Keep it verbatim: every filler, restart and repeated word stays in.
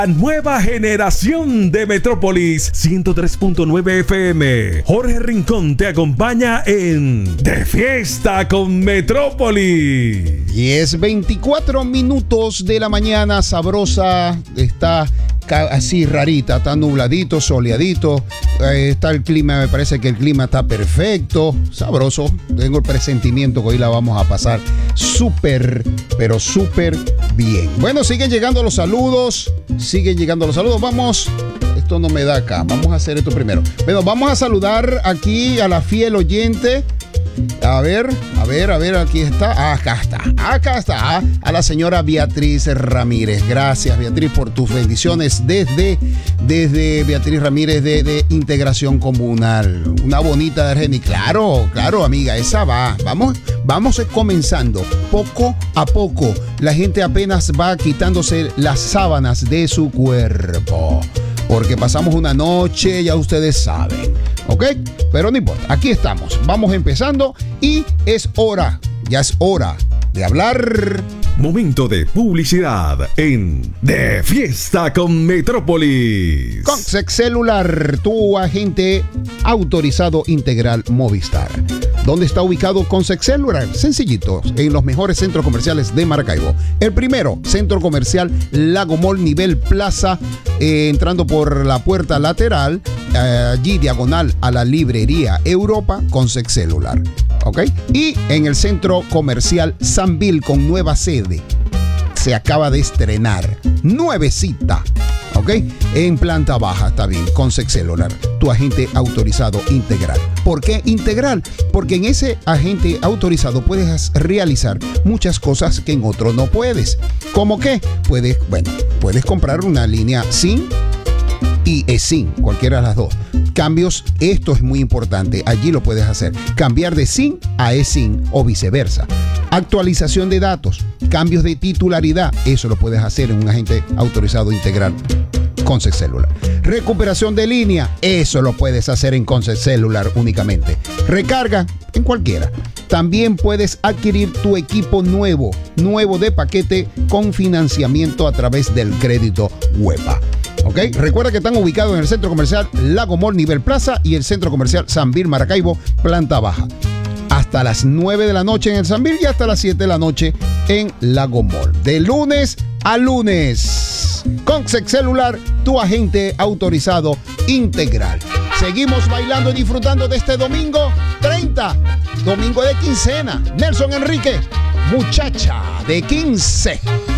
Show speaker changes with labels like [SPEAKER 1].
[SPEAKER 1] La nueva generación de Metrópolis ciento tres punto nueve F M. Jorge Rincón te acompaña en De Fiesta con Metrópolis.
[SPEAKER 2] diez veinticuatro minutos de la mañana, sabrosa, está así rarita, está nubladito, soleadito, eh, está el clima, me parece que el clima está perfecto, sabroso. Tengo el presentimiento que hoy la vamos a pasar súper, pero súper bien. Bueno, siguen llegando los saludos, siguen llegando los saludos. Vamos, esto no me da acá, vamos a hacer esto primero. Bueno, vamos a saludar aquí a la fiel oyente. A ver, a ver, a ver, aquí está. Acá está, acá está. A la señora Beatriz Ramírez. Gracias, Beatriz, por tus bendiciones desde, desde Beatriz Ramírez de, de Integración Comunal. Una bonita de Argeni. Claro, claro, amiga, esa va. Vamos, vamos comenzando. Poco a poco, la gente apenas va quitándose las sábanas de su cuerpo. Porque pasamos una noche, ya ustedes saben, ¿ok? Pero no importa, aquí estamos, vamos empezando y es hora, ya es hora de hablar.
[SPEAKER 1] Momento de publicidad en De Fiesta con Metrópolis.
[SPEAKER 2] Consex Celular, tu agente autorizado integral Movistar. ¿Dónde está ubicado Consex Celular? Sencillito, en los mejores centros comerciales de Maracaibo. El primero, centro comercial Lago Mall, nivel plaza, eh, entrando por la puerta lateral, eh, allí diagonal a la librería Europa, Consex Celular. ¿Ok? Y en el centro comercial Sanville con nueva sede. Se acaba de estrenar. Nuevecita. ¿Ok? En planta baja, está bien. Consex Celular, tu agente autorizado integral. ¿Por qué integral? Porque en ese agente autorizado puedes realizar muchas cosas que en otro no puedes. ¿Cómo qué? Puedes, bueno, puedes comprar una línea SIM y eSIM, cualquiera de las dos. Cambios, esto es muy importante, allí lo puedes hacer. Cambiar de SIM a eSIM o viceversa. Actualización de datos, cambios de titularidad, eso lo puedes hacer en un agente autorizado integral Consex Celular. Recuperación de línea, eso lo puedes hacer en Consex Celular únicamente. Recarga en cualquiera. También puedes adquirir tu equipo nuevo, nuevo de paquete con financiamiento a través del crédito Huepa. ¿Ok? Recuerda que están ubicados en el centro comercial Lago Mall, nivel plaza, y el centro comercial Sanville Maracaibo, planta baja. Hasta las nueve de la noche en el Sanville y hasta las siete de la noche en Lago Mall. De lunes a lunes. Consex Celular, tu agente autorizado integral. Seguimos bailando y disfrutando de este domingo treinta, domingo de quincena. Nelson Enrique, muchacha de quince.